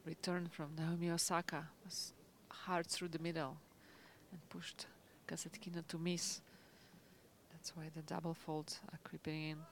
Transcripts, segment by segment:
return from Naomi Osaka was hard through the middle and pushed Kasatkina to miss. That's why the double faults are creeping in.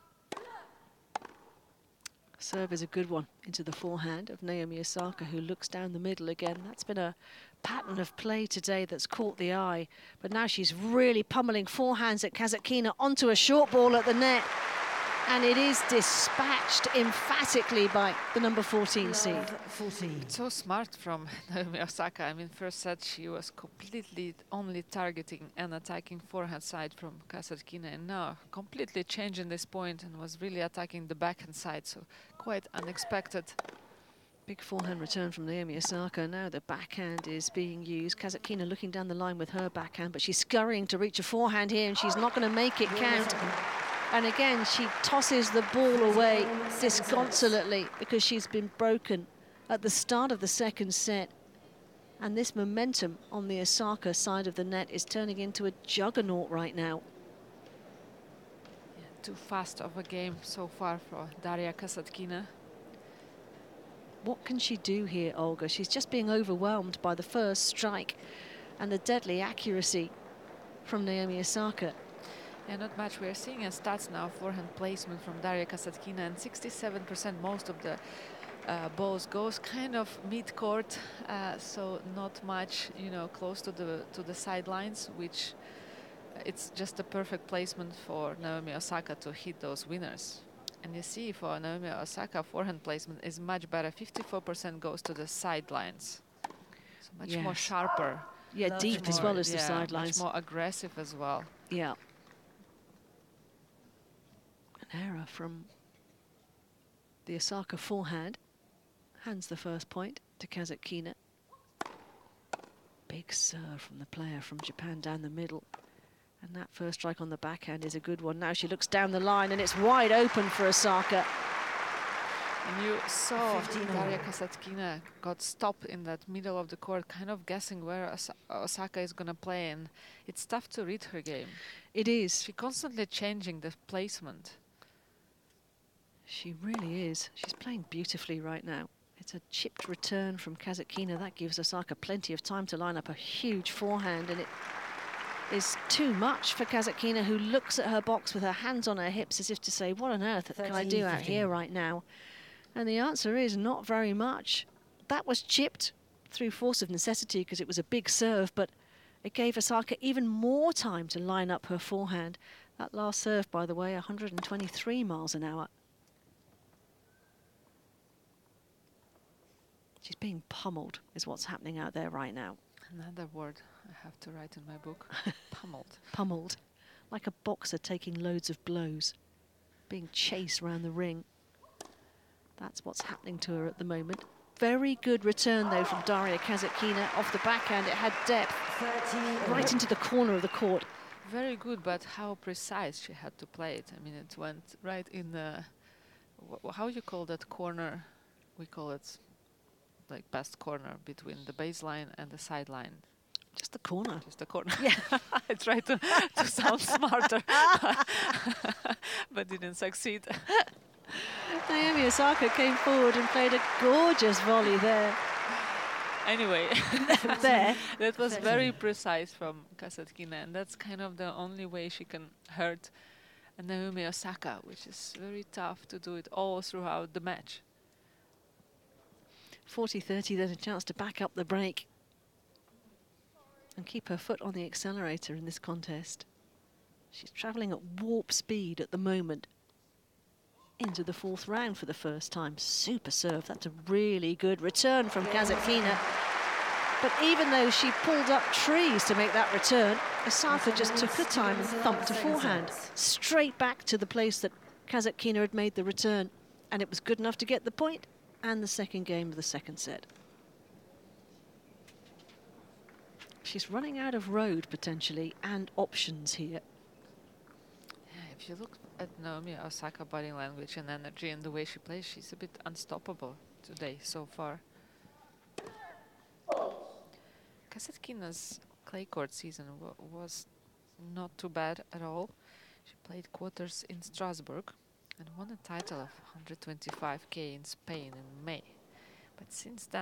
Serve is a good one into the forehand of Naomi Osaka, who looks down the middle again. That's been a pattern of play today that's caught the eye. But now she's really pummeling forehands at Kasatkina onto a short ball at the net. And it is dispatched emphatically by the number 14 seed. 14. So smart from Naomi Osaka. I mean, first set she was completely only targeting and attacking forehand side from Kasatkina, and now completely changing this point and was really attacking the backhand side. So quite unexpected. Big forehand return from Naomi Osaka. Now the backhand is being used. Kasatkina looking down the line with her backhand, but she's scurrying to reach a forehand here, and she's not going to make it count. And again, she tosses the ball away disconsolately because she's been broken at the start of the second set. And this momentum on the Osaka side of the net is turning into a juggernaut right now. Yeah, too fast of a game so far for Daria Kasatkina. What can she do here, Olga? She's just being overwhelmed by the first strike and the deadly accuracy from Naomi Osaka. Yeah, not much. We are seeing in stats now forehand placement from Daria Kasatkina, and 67% most of the balls goes kind of mid-court, so not much, you know, close to the sidelines, which it's just a perfect placement for Naomi Osaka to hit those winners. And you see for Naomi Osaka, forehand placement is much better. 54% goes to the sidelines, so much more sharper. Yeah, deep as well as the sidelines. Much more aggressive as well. Yeah. An error from the Osaka forehand. Hands the first point to Kasatkina. Big serve from the player from Japan down the middle. And that first strike on the backhand is a good one. Now she looks down the line and it's wide open for Osaka. And you saw Daria Kasatkina got stopped in that middle of the court, kind of guessing where Osaka is going to play, and it's tough to read her game. It is. She's constantly changing the placement. She really is. She's playing beautifully right now. It's a chipped return from Kasatkina. That gives Osaka plenty of time to line up a huge forehand, and it is too much for Kasatkina, who looks at her box with her hands on her hips as if to say, what on earth can I do out here right now? And the answer is not very much. That was chipped through force of necessity because it was a big serve, but it gave Osaka even more time to line up her forehand. That last serve, by the way, 123 miles an hour. She's being pummeled, is what's happening out there right now. Another word I have to write in my book. Pummeled. Pummeled. Like a boxer taking loads of blows, being chased around the ring. That's what's happening to her at the moment. Very good return, though, from Daria Kasatkina. Off the backhand, it had depth. Right into the corner of the court. Very good, but how precise she had to play it. I mean, it went right in the... How you call that corner? We call it like best corner between the baseline and the sideline. Just the corner. Just the corner. Yeah. I tried to sound smarter, but didn't succeed. Naomi Osaka came forward and played a gorgeous volley there. Anyway, there. That was very precise from Kasatkina, and that's kind of the only way she can hurt Naomi Osaka, which is very tough to do it all throughout the match. 40-30, then a chance to back up the break and keep her foot on the accelerator in this contest. She's travelling at warp speed at the moment into the fourth round for the first time. Super serve. That's a really good return from Kasatkina. But even though she pulled up trees to make that return, Osaka just took her time and thumped a forehand straight back to the place that Kasatkina had made the return. And it was good enough to get the point and the second game of the second set. She's running out of road, potentially, and options here. Yeah, if you look at Naomi Osaka body language and energy and the way she plays, she's a bit unstoppable today so far. Kasatkina's clay court season was not too bad at all. She played quarters in Strasbourg and won a title of 125K in Spain in May. But since then,